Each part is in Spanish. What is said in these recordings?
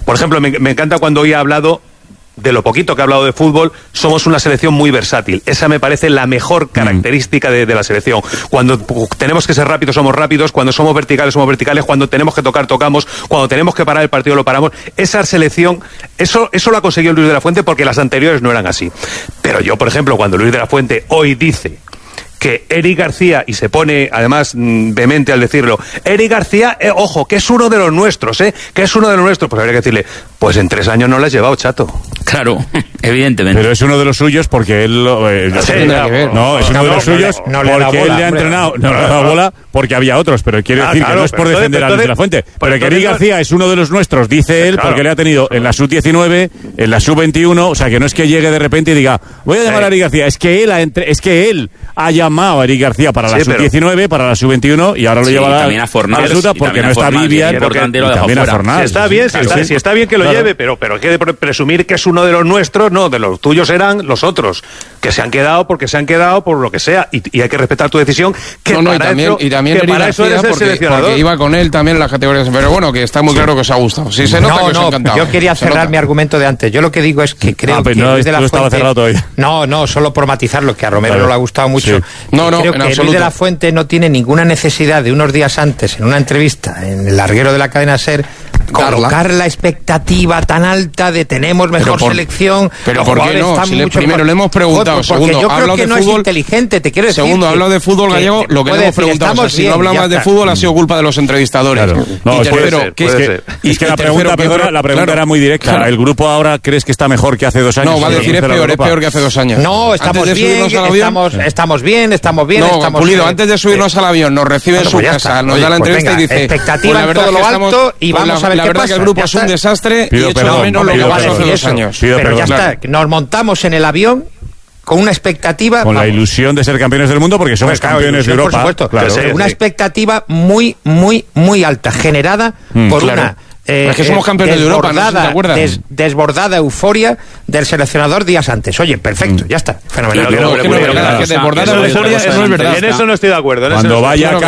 Por ejemplo, me encanta cuando hoy ha hablado, de lo poquito que ha hablado de fútbol, somos una selección muy versátil. Esa me parece la mejor característica de la selección. Cuando tenemos que ser rápidos, somos rápidos. Cuando somos verticales, cuando tenemos que tocar, tocamos. Cuando tenemos que parar el partido, lo paramos. Esa selección, eso lo ha conseguido Luis de la Fuente, porque las anteriores no eran así. Pero yo, por ejemplo, cuando Luis de la Fuente hoy dice que Eric García, y se pone además vehemente al decirlo, Eric García, ojo, que es uno de los nuestros, que es uno de los nuestros, pues habría que decirle, pues en 3 años no lo has llevado, chato. Claro, evidentemente. Pero es uno de los suyos porque él... no, es uno de los suyos porque él le ha entrenado. No le ha dado bola porque había otros, pero quiere decir que no es por defender a Luis de la Fuente. Pero que Eric García es uno de los nuestros, dice él, porque le ha tenido en la sub-19, en la sub-21, o sea, que no es que llegue de repente y diga, voy a llamar a Eric García, es que él ha llamado a Eric García para la sub-19, para la sub-21, y ahora lo lleva a la absoluta porque no está Vivian, también a Fornals. Si está bien que lo lleve, pero hay que presumir que es uno de los nuestros, no, de los tuyos eran los otros, que se han quedado porque se han quedado por lo que sea, y hay que respetar tu decisión, que y también Eric García porque iba con él también en las categorías, pero bueno, que está muy claro que os ha gustado. Sí, se nota que os ha encantado. Yo quería cerrar mi argumento de antes. Yo lo que digo es que creo que Luis de la Fuente... No, solo por matizarlo, que a Romero no le ha gustado mucho. Creo que Luis de la Fuente no tiene ninguna necesidad de unos días antes, en una entrevista en el larguero de la cadena SER, colocar la expectativa tan alta de tenemos mejor selección. Pero ¿por qué no? Si primero le hemos preguntado, segundo, yo creo que no es inteligente, te quiero decir. Segundo, ha hablado de fútbol gallego, lo que le hemos preguntado. O sea, si no habla más de fútbol ha sido culpa de los entrevistadores. Claro. No, es que la pregunta era muy directa. Claro. ¿El grupo ahora crees que está mejor que hace 2 años? No, va a decir es peor que hace 2 años. No, estamos bien. No, Pulido, antes de subirnos al avión, nos recibe en su casa, nos da la entrevista y dice, expectativa en todo lo alto y vamos a ver. La verdad que el grupo es un desastre y echo de menos lo que pasó hace 2 años. Pero ya está, nos montamos en el avión con una expectativa... Con la ilusión de ser campeones del mundo, porque somos campeones de Europa. Por supuesto, claro. Una expectativa muy, muy, muy alta, generada por una... es que somos campeones de Europa, no sé si te acuerdas. Desbordada euforia del seleccionador días antes. Oye, perfecto, ya está, fenomenal. Desbordada euforia, eso no es verdad. En eso no estoy de acuerdo. Cuando vaya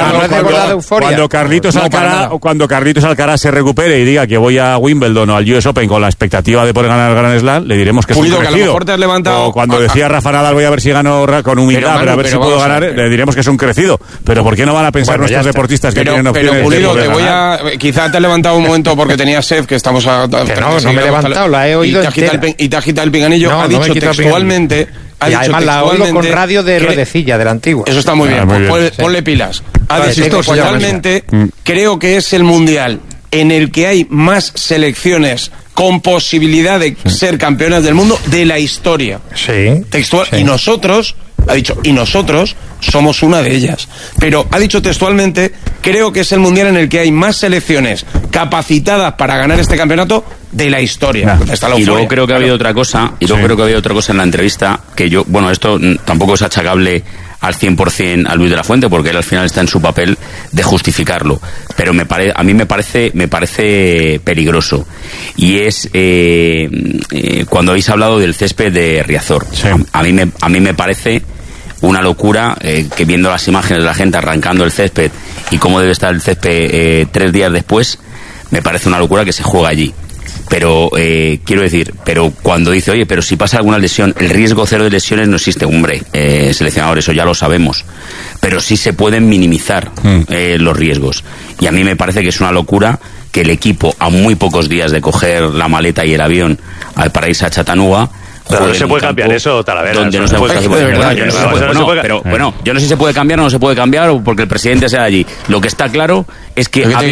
cuando Carlitos Alcaraz se recupere y diga que voy a Wimbledon o al US Open con la expectativa de poder ganar el Grand Slam, le diremos que es un crecido. Que a lo mejor te has levantado... O cuando decía Rafa Nadal, voy a ver si gano con humildad, pero a ver si puedo ganar, le diremos que es un crecido. Pero ¿por qué no van a pensar nuestros deportistas que tienen opciones? Pero Pulido, quizá te has levantado un momento porque tenía sed, que estamos no me he levantado, la he oído y te ha agitado el pinganillo. Ha dicho textualmente... Y además la oigo con radio de Rodecilla, del antiguo. Eso está muy bien, ponle pilas. Ha dicho textualmente, creo que es el mundial en el que hay más selecciones con posibilidad de ser campeonas del mundo de la historia. Sí. Textual. Sí. Y nosotros, ha dicho, somos una de ellas. Pero ha dicho textualmente, creo que es el mundial en el que hay más selecciones capacitadas para ganar este campeonato de la historia. Y luego creo que ha habido otra cosa, en la entrevista, que yo, bueno, esto tampoco es achacable al 100% a Luis de la Fuente, porque él al final está en su papel de justificarlo, pero a mí me parece peligroso, y es cuando habéis hablado del césped de Riazor. A mí me parece una locura que, viendo las imágenes de la gente arrancando el césped y cómo debe estar el césped 3 días después, me parece una locura que se juega allí. Pero quiero decir, pero cuando dice, oye, pero si pasa alguna lesión, el riesgo cero de lesiones no existe, hombre, seleccionador, eso ya lo sabemos, pero sí se pueden minimizar los riesgos, y a mí me parece que es una locura que el equipo, a muy pocos días de coger la maleta y el avión para irse a Chattanooga, pero no se puede cambiar eso, Talavera. Donde no se puede cambiar. Pero bueno, yo no sé si se puede cambiar o no se puede cambiar, o porque el presidente sea allí. Lo que está claro es que ha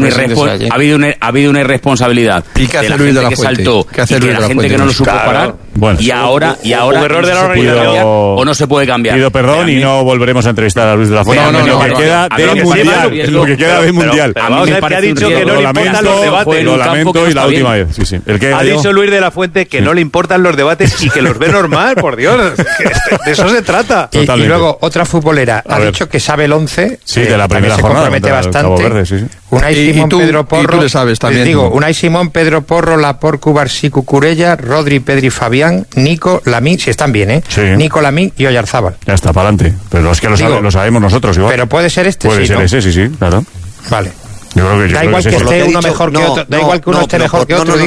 habido una irresponsabilidad de la gente que saltó y de la gente que no lo supo parar. Y ahora un error de la organización, o no se puede cambiar. Pido perdón y no volveremos a entrevistar a Luis de la Fuente. Lo que queda del mundial. Lo que queda del mundial. Vamos a ver, que ha dicho que no le importan los debates. Lo lamento, y la última vez. Ha dicho Luis de la Fuente que no le importan los debates y que los ve normal, por Dios. De eso se trata. Y luego, otra futbolera ha dicho que sabe el 11. Sí, de la primera jornada. Se compromete bastante. Unai Simón, Pedro Porro. Y tú le sabes también. Digo, Unai Simón, Pedro Porro, Laporte, Cubarsí, Cucurella, Rodri, Pedri, Fabián, Nico, Lamín, si están bien, Sí. Nico, Lamín y Oyarzábal. Ya está, para adelante. Pero es que lo sabemos nosotros igual. Pero puede ser este, puede ser ese, sí, claro. Vale. Yo creo que da igual que esté uno mejor que otro. Da igual que uno esté mejor que otro.